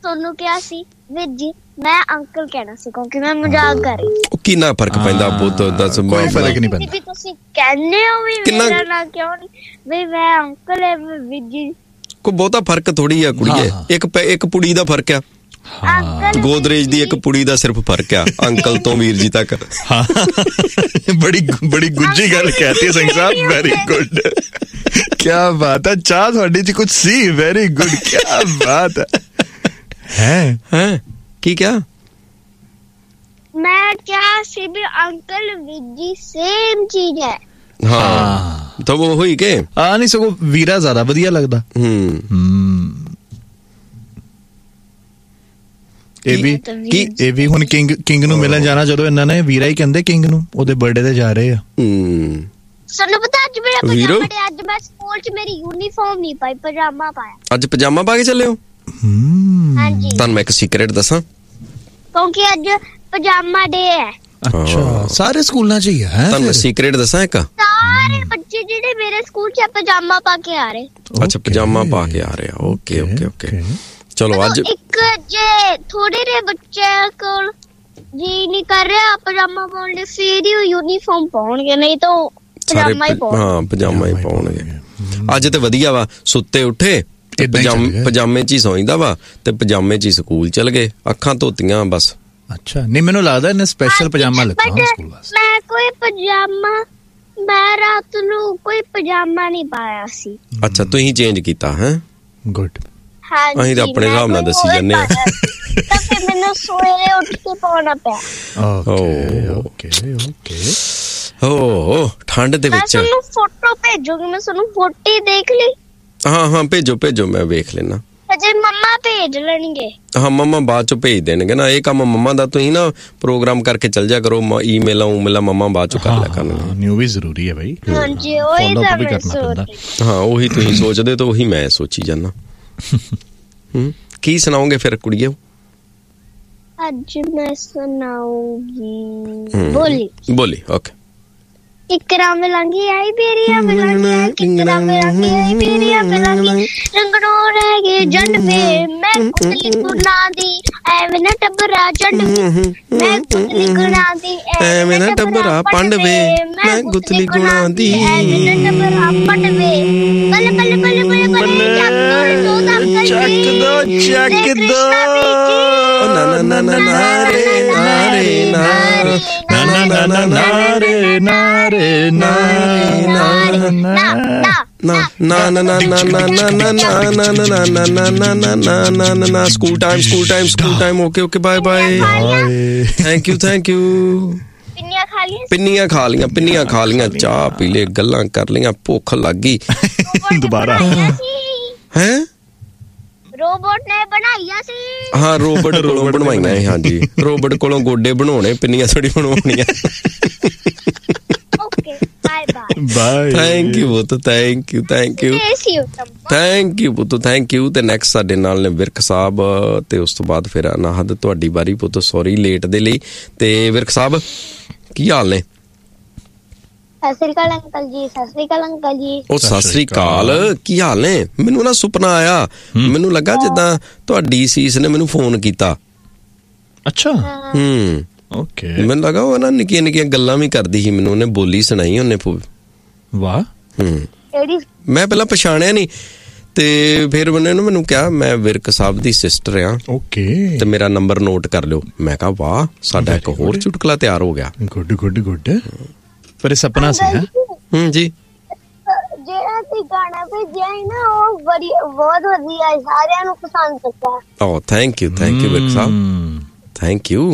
ਤੁਹਾਨੂੰ ਕਿਹਾ ਸੀ ਵੀਰ ਜੀ, ਮੈਂ ਅੰਕਲ ਕਹਿਣਾ ਸੀ ਕਿਉਂਕਿ ਮੈਂ ਮਜ਼ਾਕ ਕਰ ਰਹੀ ਸੀ। ਕਿੰਨਾ ਫਰਕ ਪੈਂਦਾ ਪੁੱਤ, ਦੱਸ। ਕੋਈ ਫਰਕ ਨਹੀਂ ਪੈਂਦਾ। ਵੀ ਤੁਸੀਂ ਕਹਿੰਦੇ ਹੋ ਵੀ ਮੇਰਾ ਨਾਂ ਕਿਉਂ ਨਹੀਂ, ਵੀ ਮੈਂ ਅੰਕਲ ਹੈ ਵੀਰ ਜੀ। ਕੋਈ ਬਹੁਤਾ ਫਰਕ ਥੋੜੀ ਆ ਕੁੜੀਏ, ਇੱਕ ਪੁੜੀ ਦਾ ਫਰਕ ਆ। ਗੋਦਰੇਜ ਦੀ ਇੱਕ ਪੁੜੀ ਦਾ ਸਿਰਫ ਫਰਕ ਆ ਅੰਕਲ ਤੋਂ ਵੀਰ ਜੀ ਤੱਕ। ਬੜੀ ਗੁੱਝੀ ਗੱਲ ਕਹਿਤੀ ਸਿੰਘ ਸਾਹਿਬ, ਵੈਰੀ ਗੁੱਡ, ਕਿਆ ਬਾਤ ਹੈ। ਚਾਹ ਤੁਹਾਡੇ ਚ ਕੁਝ ਸੀ, ਵੈਰੀ ਗੁੱਡ, ਕਿਆ ਬਾਤ ਹੈ। ਕੀ ਕਿਹਾ? ਮੈਂ ਕਿਹਾ ਸੀ ਵੀ ਅੰਕਲ ਵੀਰ ਜੀ ਸੇਮ ਚੀਜ਼ ਹੈ। ਹਾਂ ਤਾਂ ਉਹ ਹੋਈ ਕਿ ਨਹੀਂ, ਸਗੋਂ ਵੀਰਾ ਜ਼ਿਆਦਾ ਵਧੀਆ ਲੱਗਦਾ। ਇਹ ਵੀ ਹੁਣ ਕਿੰਗ ਨੂੰ ਮਿਲਣ ਜਾਣਾ, ਜਦੋਂ ਇਹਨਾਂ ਨੇ ਵੀਰਾ ਹੀ ਕਹਿੰਦੇ ਕਿੰਗ ਨੂੰ, ਉਹਦੇ ਬਰਥਡੇ ਤੇ ਜਾ ਰਹੇ ਆ। ਸਾਨੂੰ ਪਤਾ ਅੱਜ ਮੇਰਾ ਪਜਾਮਾ, ਅੱਜ ਮੈਂ ਸਕੂਲ ਚ ਮੇਰੀ ਯੂਨੀਫਾਰਮ ਨਹੀਂ ਪਾਈ, ਪਜਾਮਾ ਪਾਇਆ। ਅੱਜ ਪਜਾਮਾ ਪਾ ਕੇ ਚੱਲੇ ਹੋ? ਹਾਂਜੀ। ਤੁਹਾਨੂੰ ਮੈਂ ਇੱਕ ਸੀਕ੍ਰੇਟ ਦੱਸਾਂ, ਕਿਉਂਕਿ ਅੱਜ ਪਜਾਮਾ ਡੇ ਹੈ। ਅੱਛਾ, ਸਾਰੇ ਸਕੂਲਾਂ ਚ ਹੀ ਹੈ। ਤੁਹਾਨੂੰ ਮੈਂ ਸੀਕ੍ਰੇਟ ਦੱਸਾਂ ਇੱਕ, ਸਾਰੇ ਬੱਚੇ ਜਿਹੜੇ ਮੇਰੇ ਸਕੂਲ ਚ ਪਜਾਮਾ ਪਾ ਕੇ ਆ ਰਹੇ। ਅੱਛਾ, ਪਜਾਮਾ ਪਾ ਕੇ ਆ ਰਹੇ ਆ। ਓਕੇ ਓਕੇ ਓਕੇ, ਚਲੋ ਅੱਜ ਇੱਕ ਜੇ ਥੋੜੇ ਜਿਹੇ ਬੱਚੇ ਕੋਲ ਜੀ ਨਹੀਂ ਕਰ ਰਿਹਾ ਪਜਾਮਾ ਪਾਉਣ ਲਈ, ਫਿਰ ਹੀ ਯੂਨੀਫਾਰਮ ਪਾਉਣਗੇ, ਨਹੀਂ ਤਾਂ ਪਜਾਮਾ ਹੀ ਪਾਉਣਗੇ। ਹਾਂ, ਪਜਾਮਾ ਹੀ ਪਾਉਣਗੇ। ਅੱਜ ਤੇ ਵਧੀਆ ਵਾ, ਸੁੱਤੇ ਉੱਠੇ ਤੇ ਪਜਾਮੇ ਚ ਹੀ ਸੌਂਦਾ ਵਾ ਤੇ ਪਜਾਮੇ ਚ ਹੀ ਸਕੂਲ ਚਲ ਗਏ, ਅੱਖਾਂ ਧੋਤੀਆਂ ਬਸ। ਅੱਛਾ, ਨਹੀਂ ਮੈਨੂੰ ਲੱਗਦਾ ਇਹਨੇ ਸਪੈਸ਼ਲ ਪਜਾਮਾ ਲਿੱਤਾ ਸਕੂਲ ਵਾਸਤੇ। ਮੈਂ ਕੋਈ ਪਜਾਮਾ, ਮੈਂ ਰਾਤ ਨੂੰ ਕੋਈ ਪਜਾਮਾ ਨਹੀਂ ਪਾਇਆ ਸੀ। ਅੱਛਾ, ਤੁਸੀਂ ਚੇਂਜ ਕੀਤਾ ਹੈ? ਗੁੱਡ। ਅਸੀਂ ਤਾਂ ਆਪਣੇ ਹਿਸਾਬ ਨਾਲ ਦੱਸੀ ਜਾਂਦੇ ਆ। ਤਾਂ ਫਿਰ ਮੈਨੂੰ ਸਵੇਰੇ ਉੱਠ ਕੇ ਪਾਉਣਾ ਪਿਆ। ਓਕੇ। ਠੰਡ ਦੇ ਵਿੱਚ। ਮੈਂ ਤੁਹਾਨੂੰ ਫੋਟੋ ਭੇਜੂਗੀ, ਮੈਂ ਤੁਹਾਨੂੰ ਫੋਟੋ ਦੇਖ ਲਈ। ਹਾਂ ਭੇਜੋ, ਮੈਂ ਵੇਖ ਲੈਣਾ। ਅਜੇ ਮੰਮਾ ਭੇਜ ਲੈਣਗੇ। ਹਾਂ, ਮੰਮਾ ਬਾਅਦ ਚ ਭੇਜ ਦੇਣਗੇ ਨਾ, ਇਹ ਕੰਮ ਮੰਮਾ ਦਾ। ਤੁਸੀਂ ਨਾ ਪ੍ਰੋਗਰਾਮ ਕਰਕੇ ਚੱਲ ਜਾ ਕਰੋ, ਈਮੇਲਾਂ ਮੰਮਾ ਬਾਅਦ ਚ ਕਰ ਲਿਆ ਕਰਨਗੇ। ਨਿਊ ਵੀ ਜ਼ਰੂਰੀ ਹੈ ਬਾਈ। ਹਾਂਜੀ, ਉਹੀ ਤਾਂ ਮੈਂ ਸੋਚਦੀ। ਹਾਂ, ਉਹੀ ਤੁਸੀਂ ਸੋਚਦੇ ਤਾਂ ਉਹੀ ਮੈਂ ਸੋਚੀ ਜਾਂਦਾ। ਕੀ ਸੁਣਾਓਗੇ ਫਿਰ ਕੁੜੀਏ? ਅੱਜ ਮੈਂ ਸੁਣਾਉਂਗੀ ਬੋਲੀ। ਓਕੇ। ਕਿਕਰਾਂ ਮਿਲਾਂਗੀ ਆਈ ਬੇਰੀਆਂ ਮਿਲਾਂਗੀ, ਕਿਕਰਾਂ ਮਿਲਾਂਗੀ ਆਈ ਬੇਰੀਆਂ ਮਿਲਾਂਗੀ, ਰੰਗਣੋਂ ਰਹਿ ਗਏ ਜੰਡ ਵੇ, ਮੈਂ ਕੁਤਲੀ ਗੁਨਾ ਦੀ ਐਵੇਂ ਨਾ ਟੱਬਰਾ ਜੰਡ ਵੇ, ਮੈਂ ਕੁਤਲੀ ਗੁਨਾ ਦੀ ਐਵੇਂ ਨਾ ਟੱਬਰਾ ਪੰਡ ਵੇ, ਮੈਂ ਗੁਤਲੀ ਗੁਨਾ ਦੀ ਐਵੇਂ ਨਾ ਟੱਬਰਾ ਪੰਡ ਵੇ, ਬੱਲੇ ਬੱਲੇ ਬੱਲੇ ਬੱਲੇ ਬੱਲੇ ਚੱਕ ਦੋ ਨਾ ਨਾ ਨਾ ਨਾ ਰੇ ਨਾਰੇ ਨਾਰੇ ਨਾ ਨਾ ਨਾ ਰੇ ਨਾਰੇ ਨਾਰੇ ਨਾ school time. Okay bye bye, thank you. ਪਿੰਨੀਆਂ ਖਾ ਲੀਆਂ, ਚਾਹ ਪੀ ਲੇ, ਗੱਲਾਂ ਕਰ ਲੀਆਂ, ਭੁੱਖ ਲੱਗ ਗਈ ਦੁਬਾਰਾ। ਹੈ ਰੋਬੋਟ ਨੇ ਬਣਾਈਆਂ ਸੀ। ਹਾਂ, ਰੋਬੋਟ ਕੋਲੋਂ ਬਣਵਾਈਆਂ। ਹਾਂਜੀ, ਰੋਬੋਟ ਕੋਲੋਂ ਗੋਡੇ ਬਣਾਉਣੇ, ਪਿੰਨੀਆਂ ਥੋੜੀ ਬਣਾਉਣੀਆਂ। Okay, bye. ਥੈਂਕ ਯੂ ਪੁੱਤ, ਥੈਂਕ ਯੂ। ਤੇ ਨੈਕਸਟ ਸਾਡੇ ਨਾਲ ਨੇ ਵਿਰਕ ਸਾਹਿਬ, ਤੇ ਉਸ ਤੋਂ ਬਾਅਦ ਫਿਰ ਅਨਾਹਦ, ਤੁਹਾਡੀ ਵਾਰੀ ਪੁੱਤ। ਸੌਰੀ ਲੇਟ ਦੇ ਲਈ। ਤੇ ਵਿਰਕ ਸਾਹਿਬ ਕੀ ਹਾਲ ਨੇ? ਸਤਿ ਸ੍ਰੀ ਅਕਾਲ ਅੰਕਲ ਜੀ। ਉਹ ਸਤਿ ਸ੍ਰੀ ਅਕਾਲ, ਕੀ ਹਾਲ ਨੇ? ਮੈਨੂੰ ਨਾ ਸੁਪਨਾ ਆਇਆ, ਮੈਨੂੰ ਲੱਗਾ ਜਿੱਦਾਂ ਤੁਹਾਡੀ ਸੀਸ ਨੇ ਮੈਨੂੰ ਫੋਨ ਕੀਤਾ। ਅੱਛਾ। ਓਕੇ। ਮੈਨੂੰ ਲੱਗਾ ਉਹ ਨਾ ਨਿੱਕੀਆਂ ਗੱਲਾਂ ਵੀ ਕਰਦੀ ਸੀ, ਮੈਨੂੰ ਉਹਨੇ ਬੋਲੀ ਸੁਣਾਈ ਉਹਨੇ। ਵਾਹ। ਮੈਂ ਪਹਿਲਾਂ ਪਛਾਣਿਆ ਨਹੀਂ, ਤੇ ਫਿਰ ਉਹਨੇ ਮੈਨੂੰ ਕਿਹਾ ਮੈਂ ਵਿਰਕ ਸਾਹਿਬ ਦੀ ਸਿਸਟਰ ਆ। ਓਕੇ। ਤੇ ਮੇਰਾ ਨੰਬਰ ਨੋਟ ਕਰ ਲਿਓ। ਮੈਂ ਕਿਹਾ ਵਾਹ, ਸਾਡਾ ਇੱਕ ਹੋਰ ਚੁਟਕਲਾ ਤਿਆਰ ਹੋ ਗਿਆ। ਗੁੱਡ। ਪਰ ਇਹ ਸੁਪਨਾ ਸੀ। ਜੀ, ਜਿਹੜਾ ਤੁਸੀਂ ਗਾਣਾ ਭੇਜਿਆ ਹੈ ਨਾ, ਉਹ ਬਹੁਤ ਵਧੀਆ ਹੈ, ਸਾਰਿਆਂ ਨੂੰ ਪਸੰਦ ਆਇਆ। ਓ thank you Virk Sahib, thank you.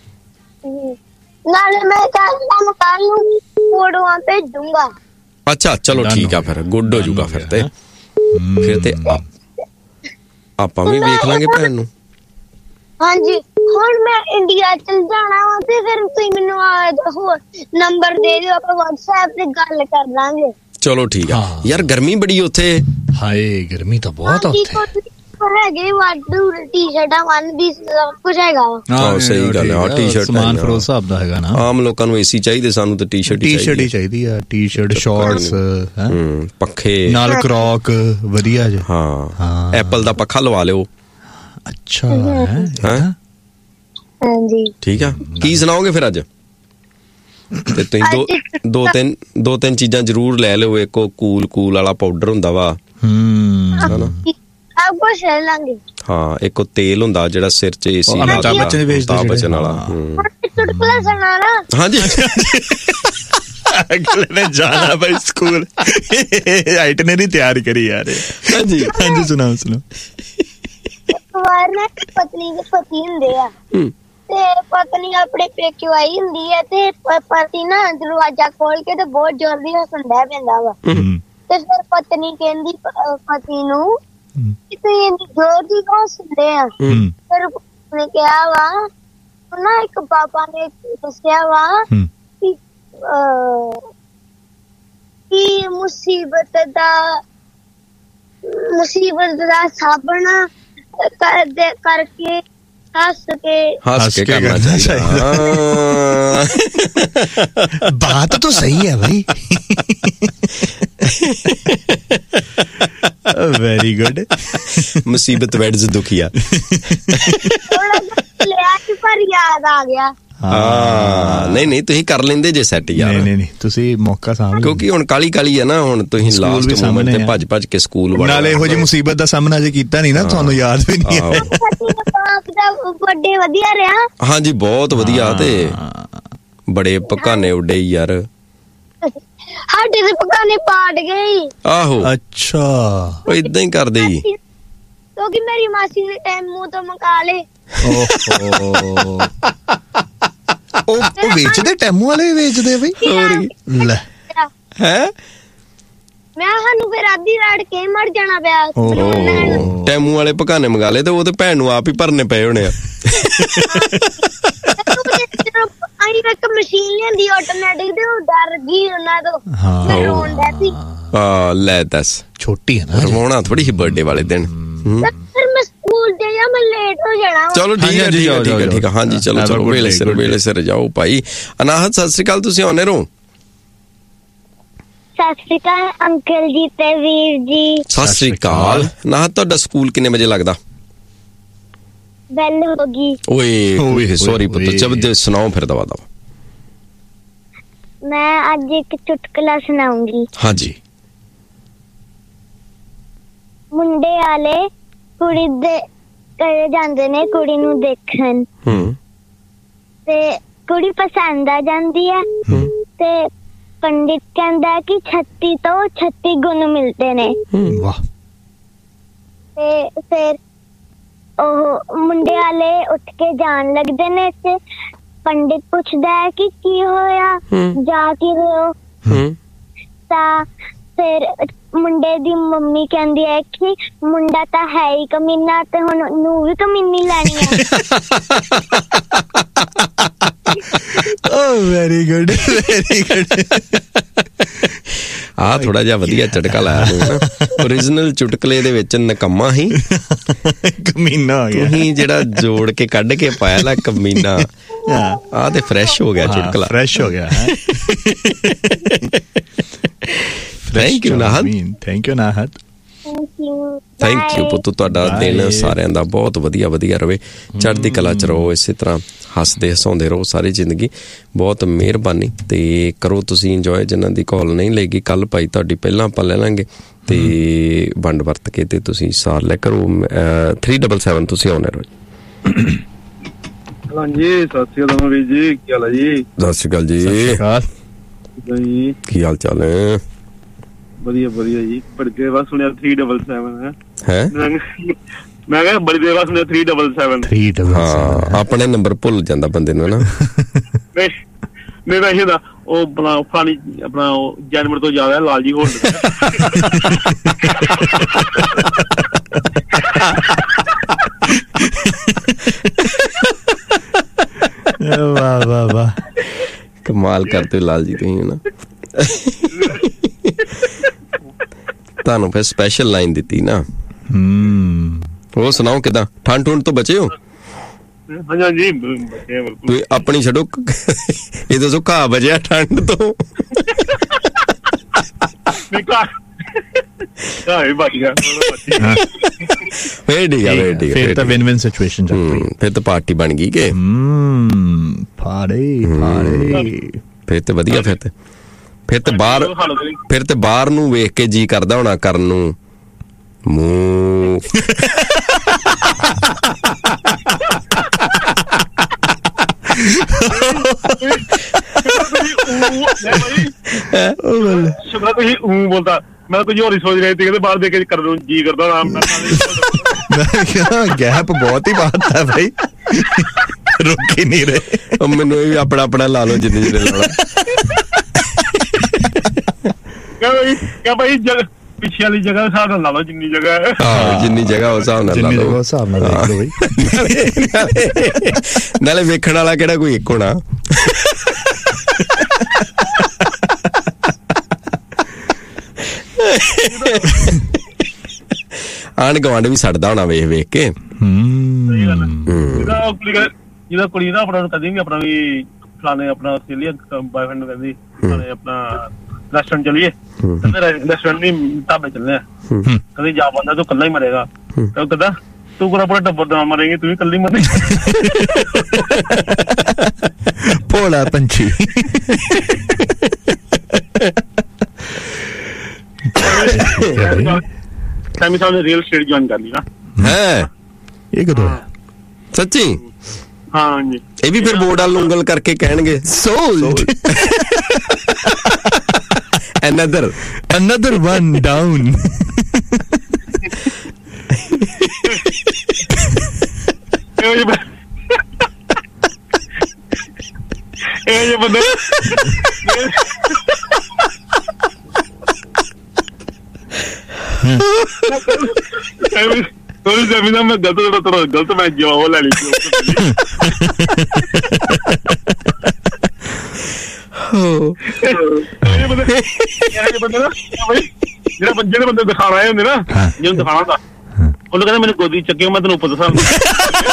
ਨਾਲੇ ਮੈਂ ਤੁਹਾਨੂੰ ਕੱਲ ਨੂੰ ਫੋਟੋਆਂ ਭੇਜੂੰਗਾ। ਅੱਛਾ, ਚਲੋ ਠੀਕ ਆ, ਫਿਰ ਗੁੱਡ ਹੋ ਜੂਗਾ। ਫਿਰ ਤੇ ਆਪਾਂ ਵੀ ਵੇਖ ਲਾਂਗੇ ਭੈਣ ਨੂੰ। ਹਾਂਜੀ, ਹੁਣ ਮੈਂ ਇੰਡੀਆ ਚਲ ਜਾਣਾ ਵਾ, ਤੇ ਫਿਰ ਤੁਸੀਂ ਮੈਨੂੰ ਹੋਰ ਨੰਬਰ ਦੇ ਦਿਓ, ਆਪਾਂ WhatsApp ਤੇ ਗੱਲ ਕਰ ਲਾਂਗੇ। ਚਲੋ ਠੀਕ ਆ। ਯਾਰ ਗਰਮੀ ਬੜੀ ਉੱਥੇ। ਹਾਏ, ਗਰਮੀ ਤਾਂ ਬਹੁਤ ਉੱਥੇ ਹੈਗੇ। ਵਾਧੂ ਟੀ-ਸ਼ਰਟਾਂ, ਵਨ ਪੀਸ ਸਭ ਕੁਝ ਹੈਗਾ ਵਾ। ਸਹੀ ਗੱਲ ਹੈ। ਟੀ-ਸ਼ਰਟ ਸਮਾਨ ਫਿਰ ਉਸ ਹਿਸਾਬ ਦਾ ਹੈਗਾ ਨਾ। ਆਮ ਲੋਕਾਂ ਨੂੰ ਏਸੀ ਚਾਹੀਦੇ, ਸਾਨੂੰ ਤਾਂ ਟੀ-ਸ਼ਰਟ ਹੀ ਚਾਹੀਦੀ ਆ। ਟੀ-ਸ਼ਰਟ, ਸ਼ਾਰਟਸ, ਪੱਖੇ ਨਾਲ ਕਰੌਕ ਵਧੀਆ ਜੇ। ਹਾਂ, ਐਪਲ ਦਾ ਪੱਖਾ ਲਵਾ ਲਿਓ। ਅੱਛਾ ਹੈਂ? ਹਾਂਜੀ ਠੀਕ ਆ, ਕੀ ਸੁਣਾਓਗੇ ਫਿਰ ਅੱਜ? ਤੇ ਤੁਸੀਂ ਦੋ ਤਿੰਨ ਚੀਜ਼ਾਂ ਜ਼ਰੂਰ ਲੈ ਲਿਓ। ਇੱਕ ਉਹ ਕੂਲ ਵਾਲਾ ਪਾਊਡਰ ਹੁੰਦਾ ਵਾ, ਹਨਾ? ਸਭ ਕੁਛ ਲੈ ਲਾਂਗੇ। ਹਾਂ, ਇੱਕ ਉਹ ਤੇਲ ਹੁੰਦਾ ਜਿਹੜਾ ਸਿਰ 'ਚ ਏਸੀ ਅਮਿਤਾਭ ਬੱਚਨ ਵਾਲਾ। ਚੁਟਕਲਾ ਸੁਣਾਣਾ। ਹਾਂਜੀ ਅਗਲੇ ਨੇ ਜਾਣਾ ਭਾਈ ਸਕੂਲ, ਆਈਟਨਰੀ ਤਿਆਰ ਕਰੀ ਯਾਰ। ਹਾਂਜੀ ਹਾਂਜੀ, ਸੁਣਾਓ। ਇੱਕ ਵਾਰ ਨਾ ਪਤਨੀ ਦੇ ਪਤੀ ਹੁੰਦੇ ਆ, ਤੇ ਪਤਨੀ ਆਪਣੇ ਪੇਕਿਓ ਆਈ ਹੁੰਦੀ ਹੈ, ਤੇ ਪਤੀ ਨਾ ਦਰਵਾਜ਼ਾ ਖੋਲ ਕੇ ਤੇ ਬਹੁਤ ਜ਼ੋਰ ਦੀ ਹੱਸਣ ਡਿਆ ਪੈਂਦਾ ਵਾ। ਤੇ ਫਿਰ ਪਤਨੀ ਕਹਿੰਦੀ ਪਤੀ ਨੂੰ ਕਿ ਤੁਸੀਂ ਇੰਨੀ ਜ਼ੋਰ ਦੀ ਕਿਉਂ ਹੱਸਦੇ ਆ? ਫਿਰ ਉਹਨੇ ਕਿਹਾ ਵਾ, ਨਾ ਇੱਕ ਬਾਬਾ ਨੇ ਦੱਸਿਆ ਵਾ ਕਿ ਮੁਸੀਬਤ ਦਾ ਸਾਬਣਾ ਕਰਕੇ ਹੱਸ ਕੇ ਕਰਨਾ ਚਾਹੀਦਾ। बात तो सही है भाई। Very good. मुसीबत वेड्स दुखिया। पर याद आ गया। ਨਹੀਂ ਤੁਸੀਂ ਕਰ ਲੈਂਦੇ ਜੇ ਸੈੱਟ ਯਾਰ। ਨਹੀਂ ਤੁਸੀਂ ਮੌਕਾ ਸਾਹਮਣੇ, ਕਿਉਂਕਿ ਹੁਣ ਕਾਲੀ ਆ ਨਾ, ਹੁਣ ਤੁਸੀਂ ਲਾਸਟ ਮੋਮੈਂਟ ਤੇ ਭੱਜ ਕੇ ਸਕੂਲ ਵੜ। ਨਾਲੇ ਇਹੋ ਜਿਹੀ ਮੁਸੀਬਤ ਦਾ ਸਾਹਮਣਾ ਜੇ ਕੀਤਾ ਨਹੀਂ ਨਾ, ਤੁਹਾਨੂੰ ਯਾਦ ਵੀ ਨਹੀਂ ਹੈ। ਵੱਡੇ ਵਧੀਆ ਰਿਹਾ। ਹਾਂਜੀ ਬਹੁਤ ਵਧੀਆ, ਤੇ ਬੜੇ ਪਕਾਨੇ ਉੱਡੇ ਯਾਰ। ਸਾਡੇ ਦੇ ਪਕਾਨੇ ਪਾਟ ਗਏ। ਆਹੋ ਅੱਛਾ, ਉਹ ਇਦਾਂ ਹੀ ਕਰਦੇ ਹੀ, ਕਿਉਂਕਿ ਮੇਰੀ ਮਾਸੀ ਦੇ ਟਾਈਮ ਮੂੰਹ ਤੋਂ ਮਕਾ ਲੇ। ਉਹ ਵੇਚਦੇ, ਟੈਮੂ ਵਾਲੇ ਵੇਚਦੇ ਬਈ। ਲੈ ਹੈ, ਮੈਂ ਸਾਨੂੰ ਫਿਰ ਆਦੀ ਰਾੜ ਕੇ ਮਰ ਜਾਣਾ ਪਿਆ। ਟੈਮੂ ਵਾਲੇ ਪਕਾਨੇ ਮੰਗਾ ਲਏ, ਤੇ ਉਹ ਤੇ ਭੈਣ ਨੂੰ ਆਪ ਹੀ ਭਰਨੇ ਪਏ ਹੋਣੇ ਆ। ਇੱਕ ਮਸ਼ੀਨ ਲਿਆਂਦੀ ਆਟੋਮੈਟਿਕ, ਤੇ ਉਹ ਡਰ ਗਈ ਉਹਨਾਂ ਤੋਂ। ਮੈਂ ਰੋਣ ਡੈ ਪਈ। ਲੈ ਦੱਸ, ਛੋਟੀ ਹੈ ਨਾ, ਰਵਾਉਣਾ ਥੋੜੀ ਸੀ ਬਰਥਡੇ ਵਾਲੇ ਦਿਨ। ਫਿਰ ਮੈਂ ਸਕੂਲ ਤੇ ਜਾਂ ਮੈਂ ਲੇਟ ਹੋ ਜਾਣਾ। ਚਲੋ ਠੀਕ ਹੈ। ਹਾਂਜੀ ਚਲੋ ਵੇਲੇ ਸਿਰ ਜਾਓ ਭਾਈ। ਅਨਾਹਤ ਸਤਿ ਸ੍ਰੀ ਅਕਾਲ, ਤੁਸੀਂ ਆਉਣੇ ਰਹੋ। ਸਤਿ ਸ੍ਰੀ ਅਕਾਲ ਅੰਕਲ ਜੀ ਤੇ ਵੀਰ ਜੀ। ਸਤਿ ਸ੍ਰੀ ਅਕਾਲ। ਅਨਾਹਤ ਤੁਹਾਡਾ ਸਕੂਲ ਕਿੰਨੇ ਵਜੇ ਲੱਗਦਾ? ਬੈਲ ਹੋ ਗਈ। ਓਏ ਸੌਰੀ ਪੁੱਤ, ਜਬ ਸੁਣਾਓ ਫਿਰ ਦਵਾ। ਮੈਂ ਅੱਜ ਇੱਕ ਚੁਟਕਲਾ ਸੁਣਾਉਂਗੀ। ਹਾਂਜੀ। ਮੁੰਡੇ ਵਾਲੇ ਕੁੜੀ ਦੇ ਘਰੇ ਜਾਂਦੇ ਨੇ ਕੁੜੀ ਨੂੰ ਦੇਖਣ, ਤੇ ਕੁੜੀ ਪਸੰਦ ਆ ਜਾਂਦੀ ਹੈ, ਤੇ ਪੰਡਿਤ ਕਹਿੰਦਾ ਕਿ 36 ਤੋਂ 36 ਗੁਣ ਮਿਲਦੇ ਨੇ। ਵਾਹ। ਤੇ ਫਿਰ ਉਹ ਮੁੰਡੇ ਵਾਲੇ ਉੱਠ ਕੇ ਜਾਣ ਲੱਗਦੇ ਨੇ, ਤੇ ਪੰਡਿਤ ਪੁੱਛਦਾ ਹੈ ਕਿ ਕੀ ਹੋਇਆ, ਜਾ ਕੀ ਰਹੇ ਹੋ? ਤਾਂ ਫਿਰ ਮੁੰਡੇ ਦੀ ਮੰਮੀ ਕਹਿੰਦੀ ਹੈ ਕਿ ਮੁੰਡਾ ਤਾਂ ਹੈ ਹੀ ਕਮੀਨਾ, ਤੇ ਹੁਣ ਨੂੰ ਵੀ ਕਮੀਨੀ ਲੈਣੀ ਹੈ। Very good. ਆ ਥੋੜਾ ਜਿਹਾ ਵਧੀਆ ਚਟਕਾ ਲਾਇਆ ਤੂੰ ਨਾ। ਓਰੀਜਨਲ ਚੁਟਕਲੇ ਦੇ ਵਿੱਚ ਨਕਮਾ ਹੀ ਕਮੀਨਾ ਹੋ ਗਿਆ। ਤੁਸੀਂ ਜਿਹੜਾ ਜੋੜ ਕੇ ਕੱਢ ਕੇ ਪਾਇਆ ਨਾ ਕਮੀਨਾ, ਆ ਤੇ ਫਰੈਸ਼ ਹੋ ਗਿਆ ਚੁਟਕਲਾ। ਫਰੈਸ਼ ਹੋ ਗਿਆ। Thank you ਨਾਹਤ। ਥੈਂਕ ਯੂ ਪੁੱਤ, ਤੁਹਾਡਾ ਦਿਨ ਸਾਰਿਆਂ ਦਾ ਬਹੁਤ ਵਧੀਆ ਰਵੇ, ਚੜ੍ਹਦੀ ਕਲਾ ਚ ਰਹੋ, ਇਸੇ ਤਰ੍ਹਾਂ ਹੱਸਦੇ ਹਸਾਉਂਦੇ ਰਹੋ ਸਾਰੀ ਜ਼ਿੰਦਗੀ। ਬਹੁਤ ਮਿਹਰਬਾਨੀ, ਤੇ ਕਰੋ ਤੁਸੀਂ ਇੰਜੋਏ। ਜਿਨ੍ਹਾਂ ਦੀ ਕਾਲ ਨਹੀਂ ਲੈਗੀ ਕੱਲ ਭਾਈ ਤੁਹਾਡੀ ਪਹਿਲਾਂ ਆਪਾਂ ਲੈ ਲਾਂਗੇ, ਤੇ ਵੰਡ ਵਰਤ ਕੇ ਤੇ ਤੁਸੀਂ ਸਾਰ ਲੈ ਕਰੋ। 377 ਤੁਸੀਂ ਆਉਣੇ ਰਹੋ। ਹਾਂਜੀ ਸਤਿ ਸ਼੍ਰੀ ਅਕਾਲ ਵੀਰ ਜੀ, ਕੀ ਹਾਲ ਹੈ ਜੀ? ਸਤਿ ਸ਼੍ਰੀ ਅਕਾਲ ਜੀ, ਕੀ ਹਾਲ ਚਾਲ ਹੈ? ਵਧੀਆ ਜੀ। ਬੜੀ ਦੇਰ ਬਾਅਦ ਸੁਣਿਆ 377 ਹੈ। ਮੈਂ ਕਿਹਾ ਬੜੀ ਦੇਰ ਬਾਅਦ ਸੁਣਿਆ 377। ਹਾਂ, ਆਪਣੇ ਨੰਬਰ ਭੁੱਲ ਜਾਂਦਾ ਬੰਦੇ ਨੂੰ ਨਾ। ਨਹੀਂ ਵੈਸੇ ਦਾ ਉਹ ਫਲਾਣੀ ਆਪਣਾ ਉਹ ਜਨਵਰ ਤੋਂ ਜ਼ਿਆਦਾ ਲਾਲ ਜੀ ਹੋਲਡ। ਵਾਹ ਕਮਾਲ ਕਰਦੇ ਲਾਲ ਜੀ ਤੁਸੀਂ ਨਾ। ਤੁਹਾਨੂੰ ਫਿਰ ਸਪੈਸ਼ਲ ਲਾਈਨ ਦਿੱਤੀ ਨਾ। ਉਹ ਸੁਣਾਓ ਕਿਦਾਂ, ਠੰਡ ਠੁੰਡ ਤੋਂ ਬਚੇ ਹੋ? ਹਾਂਜੀ ਤੁਸੀਂ ਆਪਣੀ ਛੱਡੋ, ਇਹ ਦੱਸੋ ਘਾਹ ਬਚਿਆ ਠੰਡ ਤੋਂ? ਹਾਂ ਬਚ ਗਿਆ ਫੇਰ ਠੀਕ ਆ ਫਿਰ ਤਾਂ ਵਿਨ ਵਿਨ ਸਿਚੁਏਸ਼ਨ ਚੱਲ ਪਈ। ਫਿਰ ਤਾਂ ਪਾਰਟੀ ਬਣ ਗਈ ਕਿ ਫਾੜੇ ਫਿਰ ਤੇ ਵਧੀਆ। ਫਿਰ ਤੇ ਬਾਹਰ ਨੂੰ ਵੇਖ ਕੇ ਜੀ ਕਰਦਾ ਹੋਣਾ ਕਰਨ ਨੂੰ ਮੂੰਹ। ਤੁਸੀਂ ਬੋਲਦਾ ਮੈਂ ਕੁਝ ਹੋਰ ਹੀ ਸੋਚ ਰਹੀ ਸੀ ਕਿ ਬਾਹਰ ਦੇਖ ਕੇ ਕਰਨ ਨੂੰ ਜੀ ਕਰਦਾ ਆਰਾਮ ਨਾਲ। ਗੈਪ ਬਹੁਤ ਹੀ ਬਾਤ ਹੈ ਭਾਈ, ਰੁਕ ਹੀ ਨਹੀਂ ਰਹੇ। ਮੈਨੂੰ ਇਹ ਵੀ ਆਪਣਾ ਲਾ ਲਓ ਜਿੰਨੇ ਜਿਹਨੇ ਲਾਉਣਾ। ਕਿਆ ਭਾਈ ਪਿੱਛੇ ਵਾਲੀ ਜਗ੍ਹਾ ਹਿਸਾਬ ਨਾਲ ਲਾ ਲਓ ਜਿੰਨੀ ਜਗ੍ਹਾ ਹੈ। ਹਾਂ ਜਿੰਨੀ ਜਗ੍ਹਾ ਉਸ ਹਿਸਾਬ ਨਾਲ ਲਾ ਲਓ। ਹਿਸਾਬ ਨਾਲ ਦੇਖ ਲਓ ਬਈ। ਨਾਲੇ ਵੇਖਣ ਵਾਲਾ ਕਿਹੜਾ ਕੋਈ ਇੱਕ ਹੋਣਾ। ਆਂਢ ਗੁਆਂਢ ਵੀ ਛੱਡਦਾ ਹੋਣਾ ਵੇਖ ਕੇ। ਜਿਹਦਾ ਕੁੜੀ ਨਾ ਆਪਣਾ ਕਦੀ ਵੀ ਆਪਣਾ ਵੀ ਫਲਾਣੇ ਆਪਣਾ ਆਸਟ੍ਰੇਲੀਆ ਬॉयਫ੍ਰੈਂਡ ਨੂੰ ਕਹਿੰਦੀ ਫਲਾਣੇ ਆਪਣਾ ਰੈਸਟੋਰੈਂਟ ਚਲੀਏ, ਰੈਸਟੋਰੈਂਟ ਨਹੀਂ ਢਾਬੇ ਚੱਲਨੇ ਆ, ਕਦੀ ਜਾ ਪਾਉਂਦਾ ਤੂੰ ਕੱਲਾ ਹੀ ਮਰੇਗਾ। ਉਹ ਕਹਿੰਦਾ ਤੂੰ ਪੂਰਾ ਟੱਬਰ ਦਾ ਮਰੇਂਗੇ, ਤੂੰ ਵੀ ਕੱਲੀ ਮਰੇਂਗੀ। ਭੋਲਾ ਪੰਛੀ। ਸੈਮੀ ਸਾਹਿਬ ਨੇ ਰੀਅਲ ਸਟੇਟ ਜੁਆਇਨ ਕਰ ਲਈ ਨਾ। ਹੈ ਇਹ ਕਦੋਂ ਹੈ? ਸੱਚੀ? ਹਾਂ ਜੀ। ਇਹ ਵੀ ਫਿਰ ਬੋਰਡ ਵਾਲ ਨੂੰ ਉਂਗਲ ਕਰਕੇ ਕਹਿਣਗੇ ਸੋਲਡ। another one down। ਇਹ ਬੰਦੇ ਥੋੜੀ ਜ਼ਮੀਨ ਮੈਂ ਗਲਤ ਮੈਂ ਜਵਾਬ ਲੈ ਲਈ। ਜਿਹੜੇ ਬੰਦੇ ਦਿਖਾਣਾ ਆਏ ਹੁੰਦੇ ਨਾ, ਜਿਹਨੂੰ ਦਿਖਾਣਾ ਹੁੰਦਾ, ਉਹਨੂੰ ਕਹਿੰਦਾ ਮੈਨੂੰ ਗੋਦੀ ਚੱਕਿਓ ਮੈਂ ਤੈਨੂੰ ਉੱਪਰ ਦੱਸਾਂ।